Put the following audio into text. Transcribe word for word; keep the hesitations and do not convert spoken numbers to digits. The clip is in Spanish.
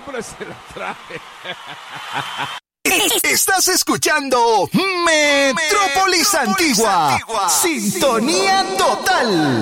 hombre, se la traje. Estás escuchando Metrópolis Antigua. Sintonía total.